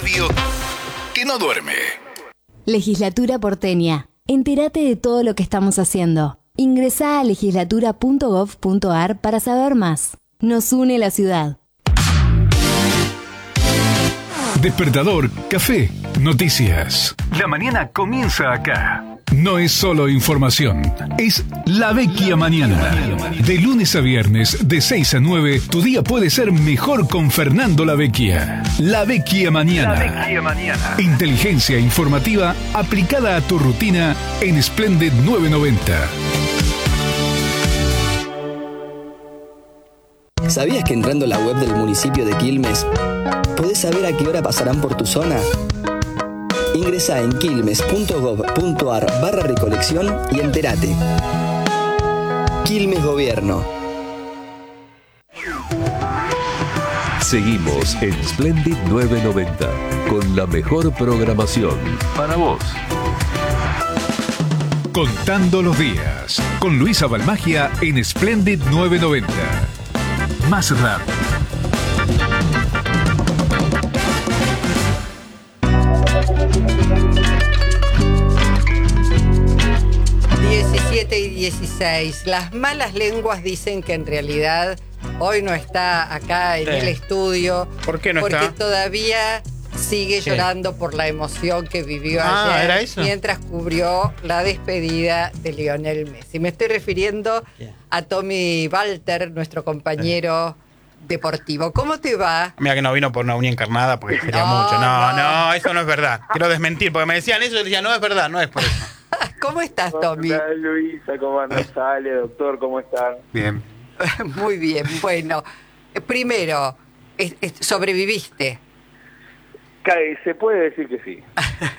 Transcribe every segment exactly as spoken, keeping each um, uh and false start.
radio que no duerme. Legislatura porteña. Entérate de todo lo que estamos haciendo. Ingresá a legislatura punto gov punto ar para saber más. Nos une la ciudad. Despertador, café, noticias. La mañana comienza acá. No es solo información, es La Vecchia Mañana. De lunes a viernes, de seis a nueve, tu día puede ser mejor con Fernando La Vecchia. La Vecchia Mañana. La Vecchia Mañana. Inteligencia informativa aplicada a tu rutina en Splendid novecientos noventa. ¿Sabías que entrando a la web del municipio de Quilmes podés saber a qué hora pasarán por tu zona? Ingresá en quilmes punto gov punto ar barra recolección y entérate. Quilmes Gobierno. Seguimos en Splendid novecientos noventa con la mejor programación para vos. Contando los días con Luisa Balmagia en Splendid novecientos noventa. Más rápido. diecisiete y dieciséis. Las malas lenguas dicen que en realidad hoy no está acá en sí. el estudio. ¿Por qué no porque está? Porque todavía sigue sí. llorando por la emoción que vivió ah, ayer ¿era eso? mientras cubrió la despedida de Lionel Messi. Me estoy refiriendo yeah. a Tommy Walter, nuestro compañero sí. deportivo. ¿Cómo te va? Mira que no vino por una uña encarnada porque sería no, mucho. No, no, no, eso no es verdad. Quiero desmentir porque me decían eso y yo decía, no es verdad, no es por eso. ¿Cómo estás, Tommy? Hola, Luisa, ¿cómo andas? Ale, doctor, ¿cómo están? Bien. Muy bien, bueno. Primero, ¿sobreviviste? Se puede decir que sí.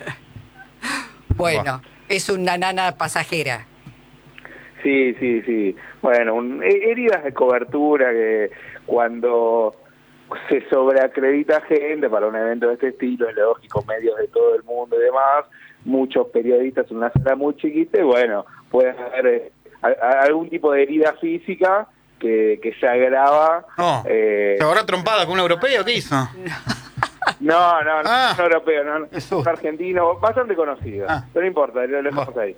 Bueno, es una nana pasajera. Sí, sí, sí. Bueno, un, heridas de cobertura que cuando se sobreacredita gente para un evento de este estilo, es lógico, medios de todo el mundo y demás, muchos periodistas en una sala muy chiquita, y bueno, puede haber eh, a, a, algún tipo de herida física que, que se agrava. No, eh, ¿se agarró trompada con un europeo? ¿Qué hizo? No, no, no, ah, no europeo, no, es argentino, bastante conocido, ah. pero no importa, lo dejamos ahí.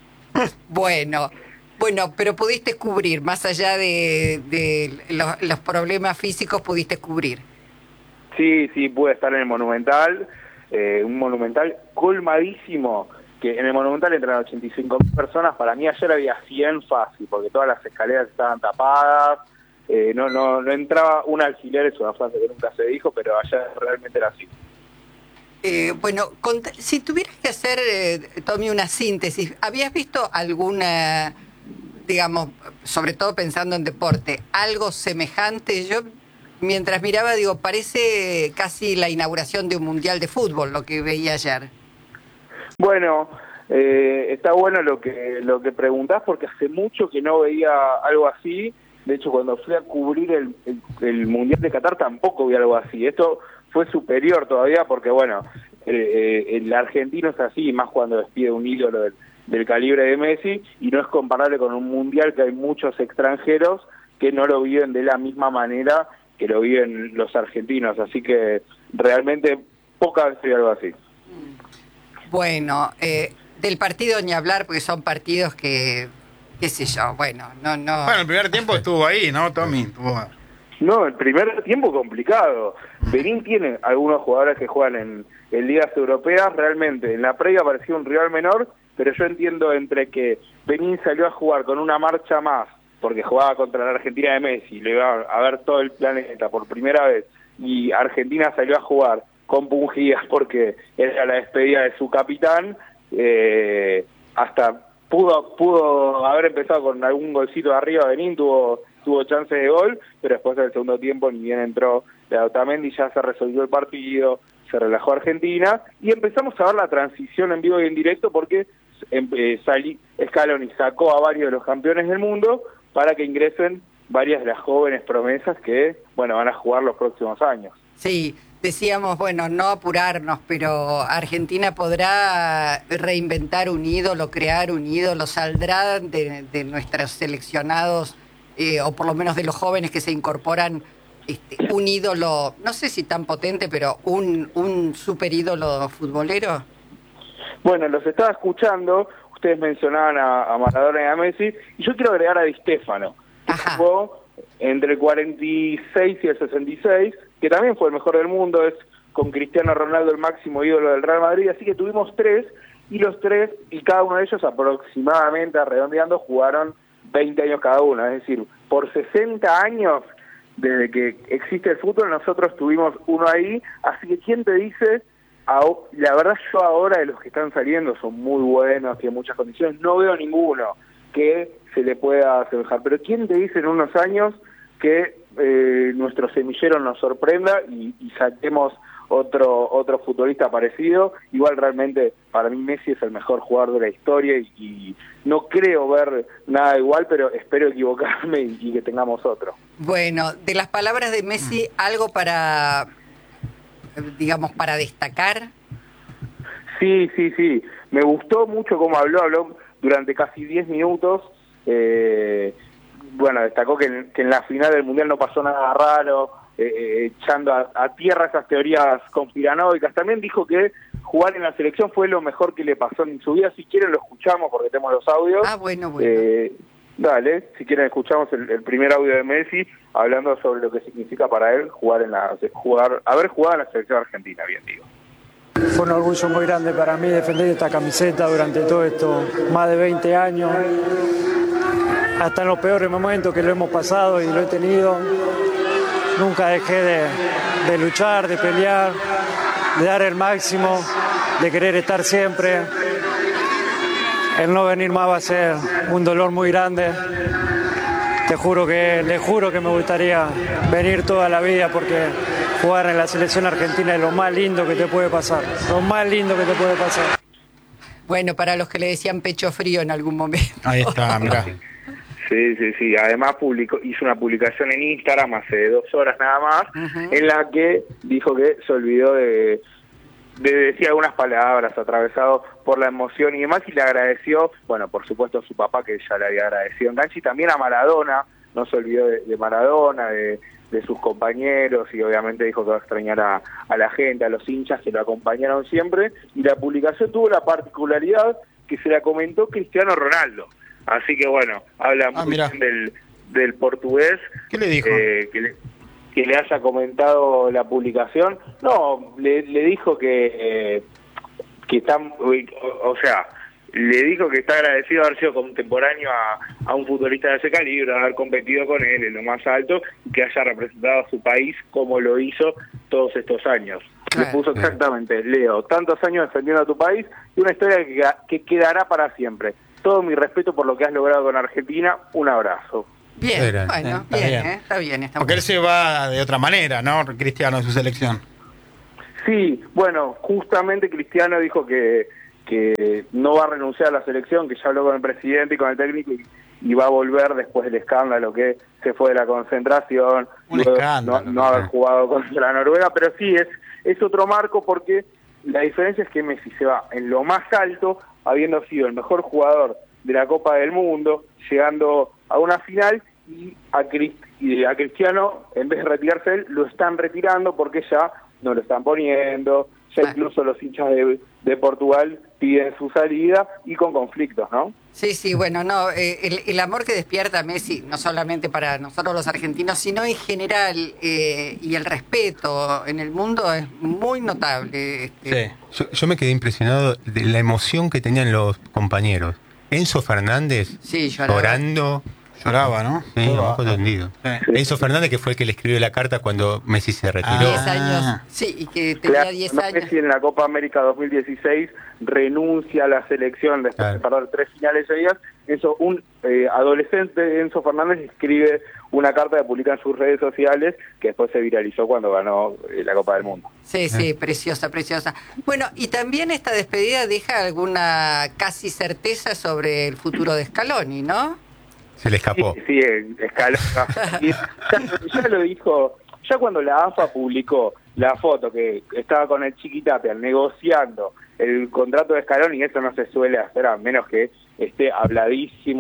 Bueno, bueno, pero pudiste cubrir, más allá de, de los, los problemas físicos, pudiste cubrir. Sí, sí, pude estar en el Monumental, eh, un Monumental colmadísimo, que en el Monumental entran ochenta y cinco mil personas, para mí ayer había cien fácil, porque todas las escaleras estaban tapadas, eh, no, no, no entraba un alfiler, es una frase que nunca se dijo, pero ayer realmente era así. Eh, bueno, si tuvieras que hacer, eh, Tommy, una síntesis, ¿habías visto alguna, digamos, sobre todo pensando en deporte, algo semejante? Yo, mientras miraba, digo, parece casi la inauguración de un mundial de fútbol, lo que veía ayer. Bueno, eh, está bueno lo que lo que preguntás, porque hace mucho que no veía algo así. De hecho, cuando fui a cubrir el, el, el Mundial de Qatar tampoco vi algo así. Esto fue superior todavía porque, bueno, eh, eh, el argentino es así, más cuando despide un ídolo del, del calibre de Messi, y no es comparable con un Mundial que hay muchos extranjeros que no lo viven de la misma manera que lo viven los argentinos. Así que realmente pocas veces vi algo así. Bueno, eh, del partido ni hablar, porque son partidos que, qué sé yo, bueno, no, no... Bueno, el primer tiempo estuvo ahí, ¿no, Tommy? Estuvo... No, el primer tiempo complicado. Benín tiene algunos jugadores que juegan en, en ligas europeas, realmente en la previa parecía un rival menor, pero yo entiendo entre que Benín salió a jugar con una marcha más, porque jugaba contra la Argentina de Messi, le iba a ver todo el planeta por primera vez, y Argentina salió a jugar con pungidas porque era la despedida de su capitán, eh, hasta pudo pudo haber empezado con algún golcito de arriba. Benín tuvo tuvo chances de gol, pero después del segundo tiempo, ni bien entró la Otamendi, ya se resolvió el partido, se relajó Argentina, y empezamos a ver la transición en vivo y en directo, porque eh, salí, Scaloni sacó a varios de los campeones del mundo para que ingresen varias de las jóvenes promesas que, bueno, van a jugar los próximos años. Sí, decíamos, bueno, no apurarnos, pero Argentina podrá reinventar un ídolo, crear un ídolo, saldrá de, de nuestros seleccionados, eh, o por lo menos de los jóvenes que se incorporan este, un ídolo, no sé si tan potente, pero un, un super ídolo futbolero? Bueno, los estaba escuchando, ustedes mencionaban a, a Maradona y a Messi, y yo quiero agregar a Di Stéfano, que jugó entre el cuarenta y seis y el sesenta y seis, que también fue el mejor del mundo, es con Cristiano Ronaldo el máximo ídolo del Real Madrid, así que tuvimos tres, y los tres, y cada uno de ellos aproximadamente, redondeando, jugaron veinte años cada uno, es decir, por sesenta años, desde que existe el fútbol, nosotros tuvimos uno ahí, así que ¿quién te dice? La verdad, yo ahora de los que están saliendo son muy buenos, tienen muchas condiciones, no veo ninguno que se le pueda asemejar, pero ¿quién te dice en unos años que eh, nuestro semillero nos sorprenda y, y saquemos otro otro futbolista parecido? Igual realmente para mí Messi es el mejor jugador de la historia y, y no creo ver nada igual, pero espero equivocarme y, y que tengamos otro. Bueno, de las palabras de Messi, algo para, digamos, para destacar. Sí, sí, sí. Me gustó mucho cómo habló, habló durante casi diez minutos. Eh, bueno, destacó que en, que en la final del Mundial no pasó nada raro, eh, echando a, a tierra esas teorías conspiranoicas. También dijo que jugar en la selección fue lo mejor que le pasó en su vida. Si quieren lo escuchamos porque tenemos los audios. Ah, bueno, bueno. Eh, dale, si quieren escuchamos el, el primer audio de Messi hablando sobre lo que significa para él jugar en la jugar haber jugado en la selección argentina, bien digo. Fue un orgullo muy grande para mí defender esta camiseta durante todo esto, más de veinte años, hasta en los peores momentos que lo hemos pasado y lo he tenido. Nunca dejé de, de luchar, de pelear, de dar el máximo, de querer estar siempre. El no venir más va a ser un dolor muy grande. Te juro que, le juro que me gustaría venir toda la vida porque jugar en la selección argentina es lo más lindo que te puede pasar, lo más lindo que te puede pasar. Bueno, para los que le decían pecho frío en algún momento. Ahí está, mirá. Sí, sí, sí. Además publicó, hizo una publicación en Instagram hace dos horas nada más, uh-huh. en la que dijo que se olvidó de, de decir algunas palabras, atravesado por la emoción y demás, y le agradeció, bueno, por supuesto a su papá, que ya le había agradecido en cancha, y también a Maradona, no se olvidó de, de Maradona, de, de sus compañeros, y obviamente dijo que va a extrañar a, a la gente, a los hinchas que lo acompañaron siempre, y la publicación tuvo la particularidad que se la comentó Cristiano Ronaldo. Así que bueno, habla ah, muy bien del, del portugués. ¿Qué le dijo? Eh, que, le, que le haya comentado la publicación. No, le, le dijo que, eh, que está, o, o sea, le dijo que está agradecido de haber sido contemporáneo a, a un futbolista de ese calibre, de haber competido con él en lo más alto, y que haya representado a su país como lo hizo todos estos años. Le puso exactamente, Leo, tantos años defendiendo a tu país y una historia que, que quedará para siempre. Todo mi respeto por lo que has logrado con Argentina. Un abrazo. Bien, Era, bueno, eh, está bien, bien. Eh, está bien. Está Porque bien. él se va de otra manera, ¿no, Cristiano, en su selección? Sí, bueno, justamente Cristiano dijo que, que no va a renunciar a la selección, que ya habló con el presidente y con el técnico y, y va a volver después del escándalo que se fue de la concentración, Un escándalo, no, no haber jugado contra la Noruega, pero sí, es, es otro marco porque la diferencia es que Messi se va en lo más alto, habiendo sido el mejor jugador de la Copa del Mundo, llegando a una final, y a, Crist y a Cristiano, en vez de retirarse él, lo están retirando porque ya no lo están poniendo, ya incluso los hinchas de, de Portugal piden su salida y con conflictos, ¿no? Sí, sí, bueno, no, eh, el, el amor que despierta Messi, no solamente para nosotros los argentinos, sino en general, eh, y el respeto en el mundo es muy notable. Este. Sí. Yo, yo me quedé impresionado de la emoción que tenían los compañeros. Enzo Fernández sí, llorando. Lloraba, ¿no? Sí, ojo tendido. Sí. Enzo Fernández, que fue el que le escribió la carta cuando Messi se retiró. diez años, sí, y que tenía diez claro, años. Messi en la Copa América dos mil dieciséis renuncia a la selección después claro. de perder tres finales seguidas. Eso, un eh, adolescente, Enzo Fernández, escribe una carta que publica en sus redes sociales que después se viralizó cuando ganó eh, la Copa del Mundo. Sí, sí, preciosa, preciosa. Bueno, y también esta despedida deja alguna casi certeza sobre el futuro de Scaloni, ¿no? Se le escapó. Sí, sí Scaloni. ya, ya lo dijo, ya cuando la A F A publicó la foto que estaba con el Chiquitapia negociando el contrato de Scaloni, eso no se suele hacer a menos que esté habladísimo y,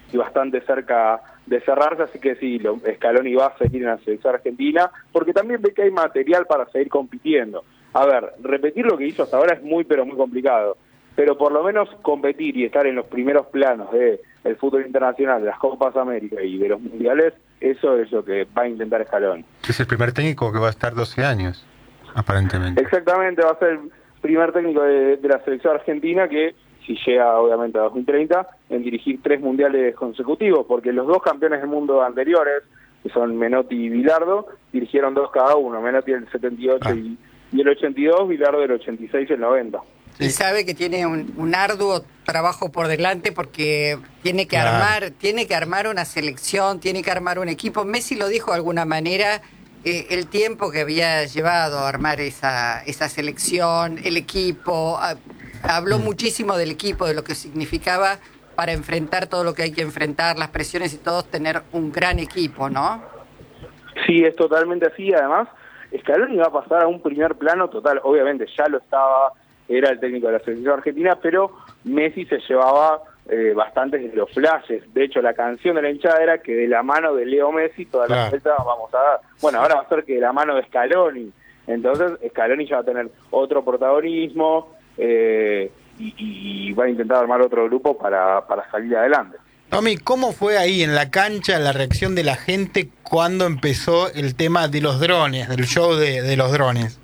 y bastante cerca de cerrarse, así que sí, lo, Scaloni va a seguir en la selección argentina, porque también ve que hay material para seguir compitiendo. A ver, repetir lo que hizo hasta ahora es muy, pero muy complicado, pero por lo menos competir y estar en los primeros planos de el fútbol internacional, de las Copas América y de los Mundiales, eso es lo que va a intentar Scaloni. Es el primer técnico que va a estar doce años, aparentemente. Exactamente, va a ser el primer técnico de, de la selección argentina que, si llega obviamente a dos mil treinta, en dirigir tres mundiales consecutivos, porque los dos campeones del mundo anteriores, que son Menotti y Bilardo, dirigieron dos cada uno, Menotti el setenta y ocho ah. y, y el ochenta y dos, Bilardo el ochenta y seis y el noventa. Y sabe que tiene un, un arduo trabajo por delante porque tiene que claro. armar, tiene que armar una selección, tiene que armar un equipo. Messi lo dijo de alguna manera, eh, el tiempo que había llevado a armar esa, esa selección, el equipo, a, habló mm. muchísimo del equipo, de lo que significaba para enfrentar todo lo que hay que enfrentar, las presiones y todo, tener un gran equipo, ¿no? Sí, es totalmente así. Además, Scaloni va a pasar a un primer plano total. Obviamente ya lo estaba, era el técnico de la selección argentina, pero Messi se llevaba eh, bastantes de los flashes. De hecho, la canción de la hinchada era que de la mano de Leo Messi toda la vuelta ah. vamos a dar. Bueno, ahora va a ser que de la mano de Scaloni. Entonces, Scaloni ya va a tener otro protagonismo eh, y, y va a intentar armar otro grupo para, para salir adelante. Tommy, ¿cómo fue ahí en la cancha la reacción de la gente cuando empezó el tema de los drones, del show de, de los drones?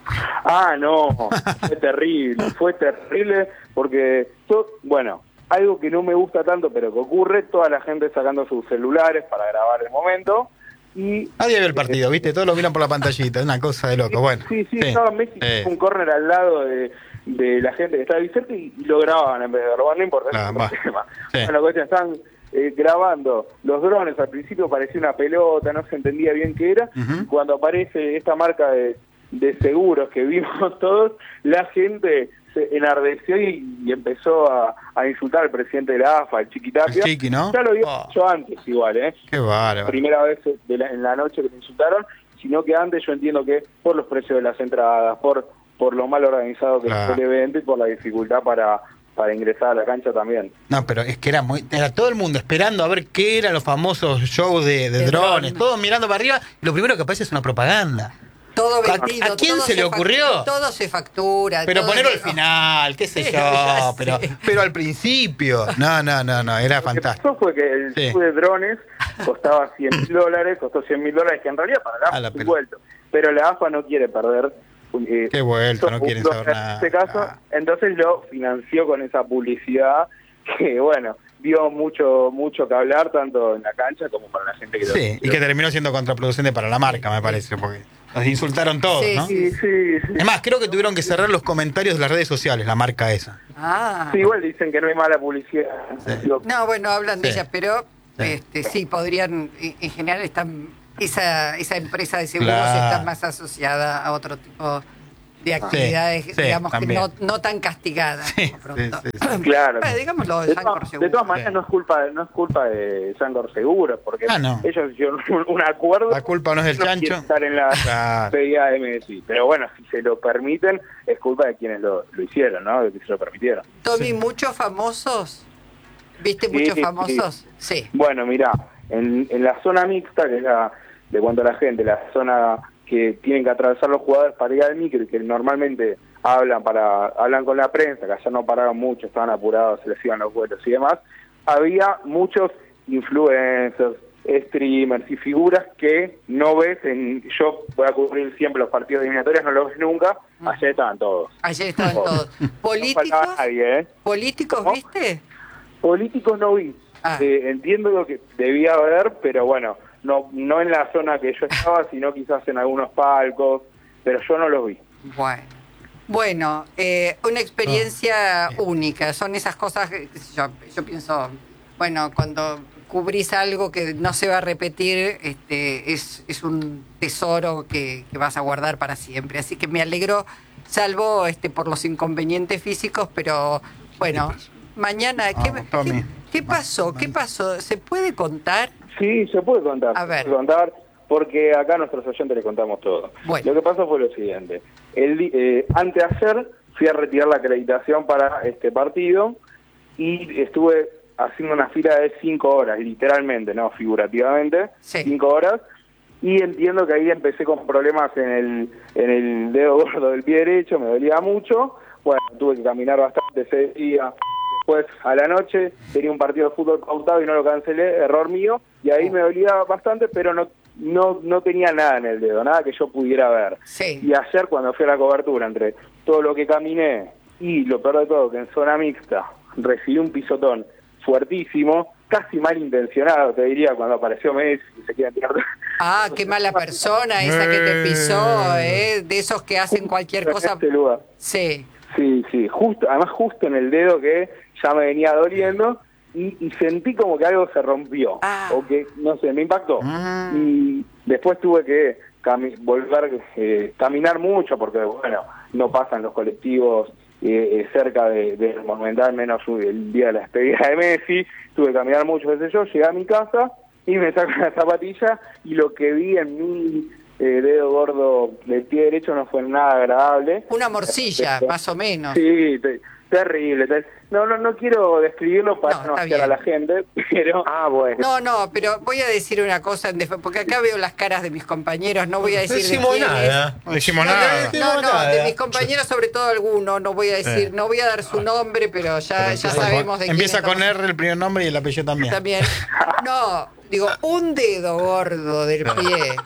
Ah, no, fue terrible, fue terrible porque, yo, bueno, algo que no me gusta tanto, pero que ocurre, toda la gente sacando sus celulares para grabar el momento y... Nadie ve el partido, ¿viste? Todos lo miran por la pantallita, es una cosa de loco, bueno. Sí, sí, sí. Estaba Messi eh. un córner al lado de, de la gente que estaba ahí cerca y, y lo grababan en vez de grabar, no importa, ah, es un tema. Sí. Bueno, la cuestión, están eh, grabando los drones, al principio parecía una pelota, no se entendía bien qué era, uh-huh. y cuando aparece esta marca de... de seguros que vimos todos, la gente se enardeció y, y empezó a, a insultar al presidente de la A F A, el Chiquitapia. El Chiqui, ¿no? Ya lo había oh. hecho antes igual, ¿eh? Qué bárbaro. Primera vez de la, en la noche que me insultaron, sino que antes yo entiendo que por los precios de las entradas, por por lo mal organizado que claro. fue el evento y por la dificultad para para ingresar a la cancha también. No, pero es que era muy era todo el mundo esperando a ver qué eran los famosos shows de, de, de drones, drone. Todos mirando para arriba, y lo primero que aparece es una propaganda. Todo vendido. ¿A, ¿A quién todo se le ocurrió? Factura, todo se factura. Pero todo ponerlo es... al final, qué sé yo, pero pero al principio. No, no, no, no, era fantástico. Lo que pasó fue que el sí. show de drones costaba cien mil dólares, costó cien mil dólares, que en realidad para la A F A es un vuelto. Pero la A F A no quiere perder. Eh, qué vuelto, no quieren saber nada. En este caso, ah. entonces lo financió con esa publicidad que, bueno, dio mucho mucho que hablar, tanto en la cancha como para la gente que... Sí, lo... y que terminó siendo contraproducente para la marca, me parece, porque nos insultaron todos, sí, ¿no? Sí, sí, sí. Es más, creo que tuvieron que cerrar los comentarios de las redes sociales, la marca esa. Ah. Sí, igual dicen que no hay mala publicidad. Sí. No, bueno, hablan sí. de ella, pero sí, este, sí podrían, en general están esa esa empresa de seguros claro. está más asociada a otro tipo de actividades, sí, digamos, sí, que no, no tan castigadas. Sí, pronto. Sí, sí, sí. Claro. Bueno, digámoslo de, de Sancor Seguros. De todas maneras, sí. no es culpa no es culpa de Sancor Seguros, porque ah, no. ellos hicieron un, un acuerdo. La culpa no es del no chancho. Estar en la claro. pedida de M S I. Pero bueno, si se lo permiten, es culpa de quienes lo, lo hicieron, ¿no? De que se lo permitieron. Tommy, sí. ¿muchos famosos? ¿Viste sí, muchos sí, famosos? Sí. sí. Bueno, mirá, en, en la zona mixta, que es la de cuanto a la gente, la zona que tienen que atravesar los jugadores para ir al micro y que normalmente hablan para hablan con la prensa, que allá no paraban mucho, estaban apurados, se les iban los vuelos y demás, había muchos influencers, streamers y figuras que no ves en... Yo voy a cubrir siempre los partidos de eliminatorias, no los ves nunca, ayer estaban todos. Ayer estaban todos. ¿Políticos? No nadie, ¿eh? ¿Políticos ¿Cómo? viste? Políticos no vi. Ah. Eh, entiendo lo que debía haber, pero bueno, no no en la zona que yo estaba, sino quizás en algunos palcos, pero yo no los vi. Bueno, bueno eh, una experiencia oh. única. Son esas cosas que yo, yo pienso, bueno, cuando cubrís algo que no se va a repetir, este es, es un tesoro que, que vas a guardar para siempre. Así que me alegro, salvo este por los inconvenientes físicos, pero bueno, mañana, ¿qué, oh, ¿qué, qué pasó? ¿Qué pasó? ¿Se puede contar? Sí, se puede contar. A ver. Se puede contar porque acá a nuestros oyentes le contamos todo. Bueno. Lo que pasó fue lo siguiente. El, eh, anteayer fui a retirar la acreditación para este partido y estuve haciendo una fila de cinco horas, literalmente, no figurativamente, Sí. cinco horas, y entiendo que ahí empecé con problemas en el, en el dedo gordo del pie derecho, me dolía mucho, bueno, tuve que caminar bastante ese día. Después, a la noche, tenía un partido de fútbol pautado y no lo cancelé, error mío, y ahí me dolía bastante, pero no no no tenía nada en el dedo, nada que yo pudiera ver. Sí. Y ayer, cuando fui a la cobertura, entre todo lo que caminé y lo peor de todo, que en zona mixta recibí un pisotón fuertísimo, casi malintencionado, te diría, cuando apareció Messi, y se quiere tirar. Ah, qué mala persona esa que te pisó, ¿eh? De esos que hacen cualquier cosa. En este lugar. Sí. Sí, sí, justo, además justo en el dedo que ya me venía doliendo y, y sentí como que algo se rompió, Ah. o que, no sé, me impactó. Y después tuve que cami- volver, eh, caminar mucho, porque, bueno, no pasan los colectivos eh, eh, cerca de- del Monumental, menos el día de la despedida de Messi, tuve que caminar mucho, qué sé yo, llegué a mi casa y me saco la zapatilla y lo que vi en mi eh, dedo gordo del pie derecho no fue nada agradable. Una morcilla, Este, más o menos. Sí, te- terrible. ter- No, no, no quiero describirlo para No, no, está hacer a bien. la gente, pero... Ah, bueno. No, no, pero voy a decir una cosa, en def- porque acá veo las caras de mis compañeros, no voy a No decir de decimos quiénes. nada. No decimos No, nada. no, no, nada. de mis compañeros, sobre todo algunos, no voy a decir, Eh. no voy a dar su nombre, pero ya, ya sabemos de quién Empieza con estamos- R el primer nombre y el apellido también. También. No, digo, un dedo gordo del pie,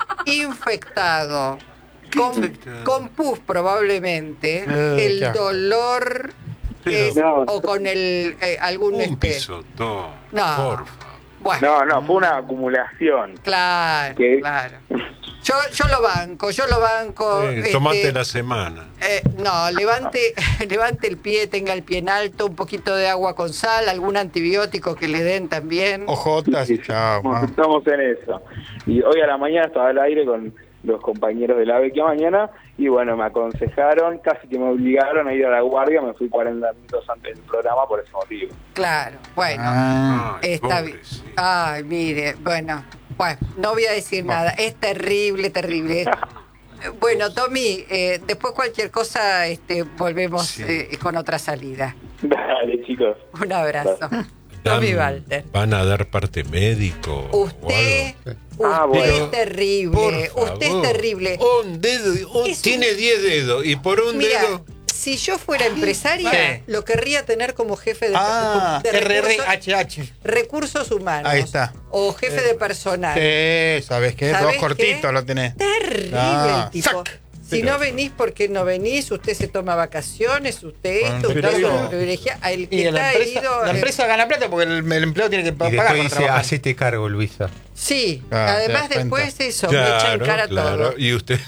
infectado, con, con pus probablemente, Eh, qué el asco. dolor es- No. o con el eh, algún Un este, pisotón. No. Porfa. bueno, No, no, fue una acumulación. claro, ¿Qué? claro. Yo, yo lo banco, yo lo banco. Eh, este, tomate la semana. eh, no, levante, levante el pie, tenga el pie en alto, un poquito de agua con sal, algún antibiótico que le den también. Ojotas y chao. Estamos, ah. estamos en eso. Y hoy a la mañana estaba al aire con los compañeros de la Vecchia Mañana y bueno, me aconsejaron, casi que me obligaron a ir a la guardia, me fui cuarenta minutos antes del programa por ese motivo. Claro, bueno. Ah. Ay, Está bien. pobrecito. Ay, mire, bueno, bueno, no voy a decir nada. Es terrible, terrible. Bueno, Tommy, eh, después cualquier cosa este, volvemos Sí. eh, con otra salida. Dale, chicos. Un abrazo. Dan- Tommy Walter. ¿Van a dar parte médico? o Usted, algo? usted Ah, bueno. es terrible. Por Usted es favor. terrible. Un dedo, un- Es un- tiene diez dedos y por un Mira, dedo. si yo fuera empresaria, Sí. lo querría tener como jefe de, Ah, de R R recursos, H H. recursos humanos. Ahí está. O jefe de personal. Sí, sabes que ¿Sabés dos qué? cortitos lo tenés. Terrible Ah, el tipo. sac. Si no venís, ¿por qué no venís? Usted se toma vacaciones, usted Bueno, esto, usted pero es digo- un privilegiado. El que Y la está empresa, ido. la eh, empresa gana plata porque el, el empleado tiene que pa- Y pagar después por dice, trabajar. hacete cargo, Luisa. Sí, Ah, te das además cuenta. después eso, me echan cara claro. todo. Y usted.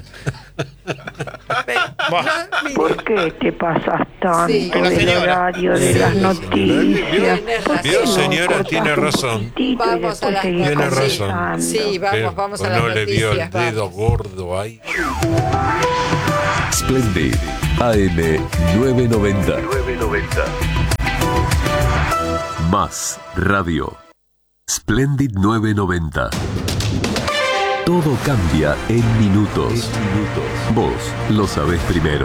Ve, no, mire, ¿Por qué te pasas tanto Sí. La del señora. horario de Sí, las señora. noticias? Tenés ¿Por qué razón. no Señora, cortás tiene un razón. poquitito y Vamos a después las seguís Tiene razón. conversando? Sí, vamos, Pero, vamos a pues las no le vio el noticias. dedo vamos. gordo ahí. Splendid A M nueve noventa. Más radio. Splendid nueve noventa. Todo cambia en minutos. Vos lo sabés primero.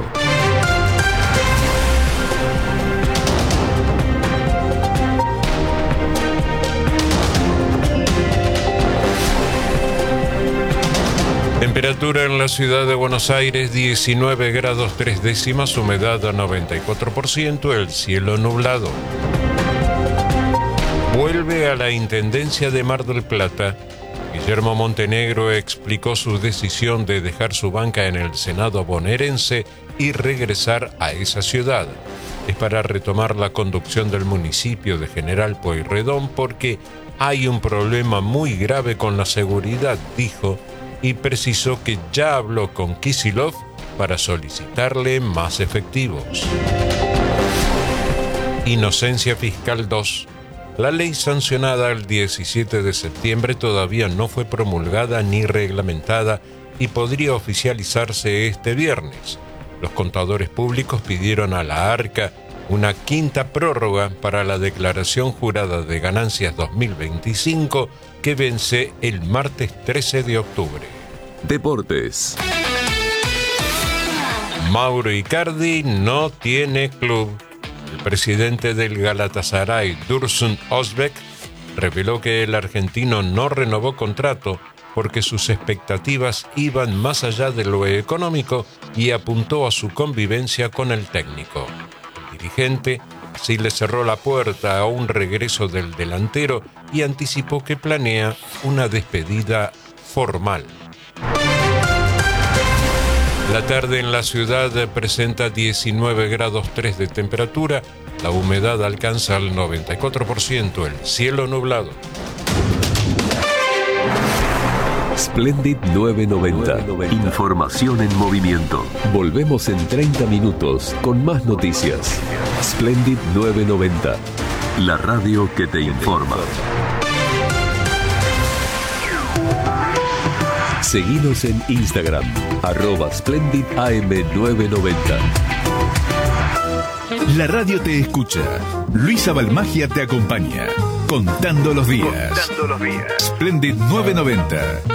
Temperatura en la ciudad de Buenos Aires, diecinueve grados tres décimas, humedad a noventa y cuatro por ciento, el cielo nublado. Vuelve a la Intendencia de Mar del Plata. Guillermo Montenegro explicó su decisión de dejar su banca en el Senado bonaerense y regresar a esa ciudad. Es para retomar la conducción del municipio de General Pueyrredón porque hay un problema muy grave con la seguridad, dijo, y precisó que ya habló con Kicillof para solicitarle más efectivos. Inocencia Fiscal dos. La ley sancionada el diecisiete de septiembre todavía no fue promulgada ni reglamentada y podría oficializarse este viernes. Los contadores públicos pidieron a la ARCA una quinta prórroga para la declaración jurada de ganancias dos mil veinticinco que vence el martes trece de octubre. Deportes. Mauro Icardi no tiene club. El presidente del Galatasaray, Dursun Özbek, reveló que el argentino no renovó contrato porque sus expectativas iban más allá de lo económico y apuntó a su convivencia con el técnico. El dirigente sí le cerró la puerta a un regreso del delantero y anticipó que planea una despedida formal. La tarde en la ciudad presenta diecinueve grados tres de temperatura, la humedad alcanza el noventa y cuatro por ciento, el cielo nublado. Splendid novecientos noventa. Información en movimiento. Volvemos en treinta minutos con más noticias. Splendid novecientos noventa. La radio que te informa. Seguinos en Instagram, arroba Splendid A M novecientos noventa. La radio te escucha. Luisa Balmagia te acompaña. Contando los días. Contando los días. Splendid novecientos noventa.